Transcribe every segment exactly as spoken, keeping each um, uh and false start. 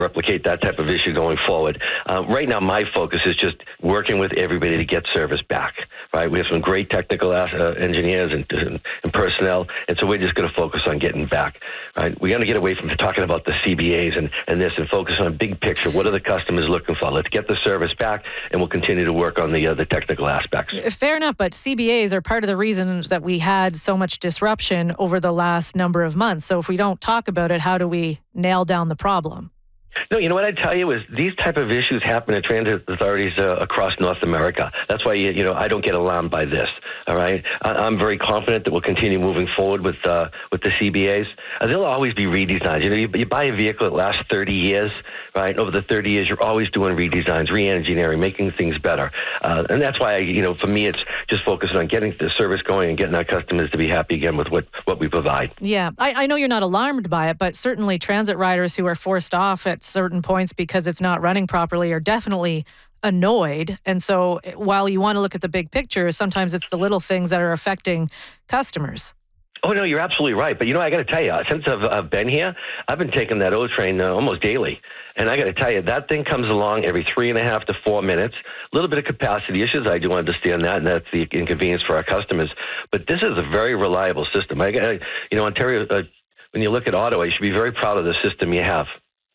replicate that type of issue going forward. Uh, right now, my focus is just working with everybody to get service back. Right, we have some great technical uh, engineers and, and, and personnel, and so we're just going to focus on getting back. Right, we're going to get away from talking about the C B As and, and this, and focus on big picture. What are the customers looking for? Let's get the service back, and we'll continue to work on the uh, the technical aspects. Fair enough, but C B As are part of the reasons that we had so much disruption over the last number of months. So if we don't talk about it, how do we nail down the problem? No, you know what I'd tell you is these type of issues happen at transit authorities uh, across North America. That's why, you, you know, I don't get alarmed by this, all right? I, I'm very confident that we'll continue moving forward with uh, with the C B As. Uh, there'll always be redesigns. You know, you, you buy a vehicle that lasts thirty years, right? Over the thirty years, you're always doing redesigns, re-engineering, making things better. Uh, and that's why, I, you know, for me, it's just focusing on getting the service going and getting our customers to be happy again with what, what we provide. Yeah, I, I know you're not alarmed by it, but certainly transit riders who are forced off at certain points because it's not running properly are definitely annoyed. And so while you want to look at the big picture, sometimes it's the little things that are affecting customers. Oh, no, you're absolutely right. But, you know, I got to tell you, since I've, I've been here, I've been taking that O train uh, almost daily. And I got to tell you, that thing comes along every three and a half to four minutes. A little bit of capacity issues. I do understand that, and that's the inconvenience for our customers. But this is a very reliable system. I, I you know, Ontario, uh, when you look at Ottawa, you should be very proud of the system you have.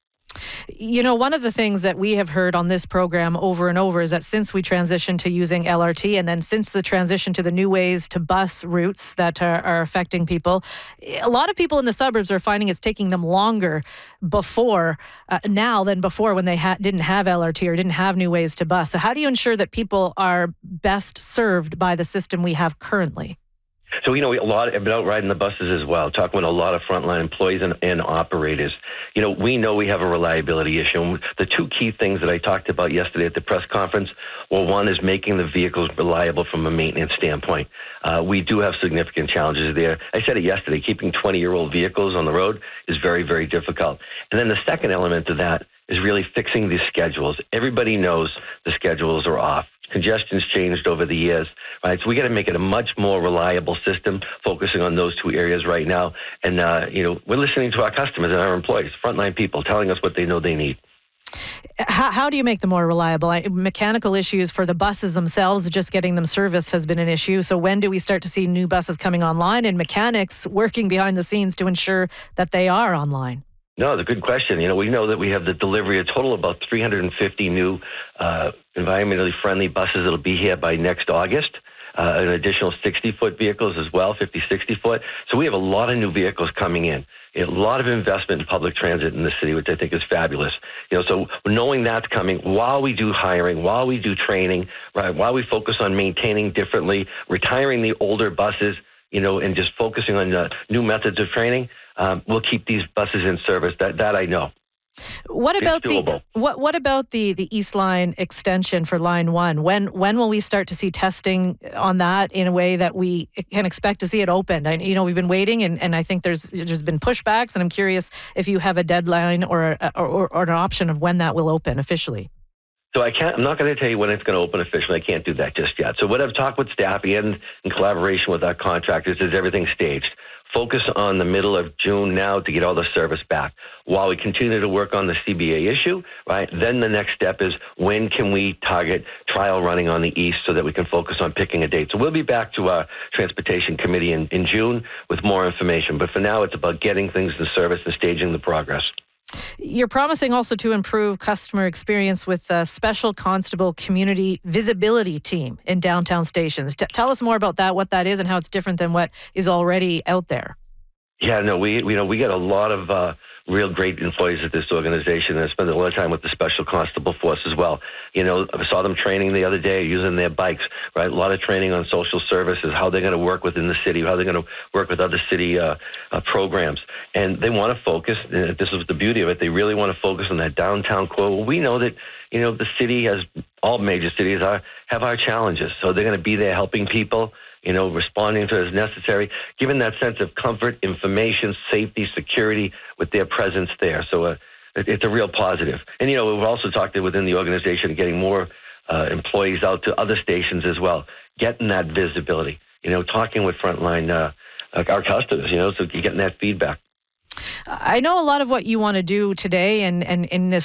You know, one of the things that we have heard on this program over and over is that since we transitioned to using L R T, and then since the transition to the new ways to bus routes that are, are affecting people, a lot of people in the suburbs are finding it's taking them longer before uh, now than before when they ha- didn't have L R T or didn't have new ways to bus. So how do you ensure that people are best served by the system we have currently? So, you know, a lot, I've been out riding the buses as well, talking with a lot of frontline employees and, and operators. You know, we know we have a reliability issue. And the two key things that I talked about yesterday at the press conference, well, one is making the vehicles reliable from a maintenance standpoint. Uh, we do have significant challenges there. I said it yesterday, keeping twenty-year-old vehicles on the road is very, very difficult. And then the second element of that is really fixing the schedules. Everybody knows the schedules are off. Congestion's changed over the years, right? So we got to make it a much more reliable system, focusing on those two areas right now. And, uh, you know, we're listening to our customers and our employees, frontline people, telling us what they know they need. How, how do you make them more reliable? I, mechanical issues for the buses themselves, just getting them serviced has been an issue. So when do we start to see new buses coming online and mechanics working behind the scenes to ensure that they are online? No, it's a good question. You know, we know that we have the delivery, a total of about three hundred fifty new uh, environmentally friendly buses that'll be here by next August. Uh, an additional sixty-foot vehicles as well, fifty, sixty-foot. So we have a lot of new vehicles coming in. A lot of investment in public transit in the city, which I think is fabulous. You know, so knowing that's coming while we do hiring, while we do training, right, while we focus on maintaining differently, retiring the older buses, you know, and just focusing on uh, new methods of training, um, we'll keep these buses in service. That that I know. What about the what what about the the East Line extension for Line One? When when will we start to see testing on that in a way that we can expect to see it opened? I, you know, we've been waiting, and, and I think there's there's been pushbacks, and I'm curious if you have a deadline or or, or, or an option of when that will open officially. So I can't. I'm not going to tell you when it's going to open officially. I can't do that just yet. So what I've talked with staff and in collaboration with our contractors is everything staged. Focus on the middle of June now to get all the service back. While we continue to work on the C B A issue, right, then the next step is when can we target trial running on the east so that we can focus on picking a date. So we'll be back to our transportation committee in, in June with more information. But for now, it's about getting things in service and staging the progress. You're promising also to improve customer experience with a special constable community visibility team in downtown stations. T- tell us more about that, what that is, and how it's different than what is already out there. Yeah, no, we you know we get a lot of uh, real great employees at this organization, and I spend a lot of time with the special constable force as well. You know, I saw them training the other day using their bikes, right? A lot of training on social services, how they're going to work within the city, how they're going to work with other city uh, uh, programs, and they want to focus. And this is the beauty of it. They really want to focus on that downtown core. Well, we know that you know the city has all major cities are have our challenges, so they're going to be there helping people. You know, responding to it as necessary, giving that sense of comfort, information, safety, security with their presence there. So uh, it, it's a real positive. And, you know, we've also talked within the organization getting more uh, employees out to other stations as well, getting that visibility, you know, talking with frontline, uh, our customers, you know, so you're getting that feedback. I know a lot of what you want to do today and, and in this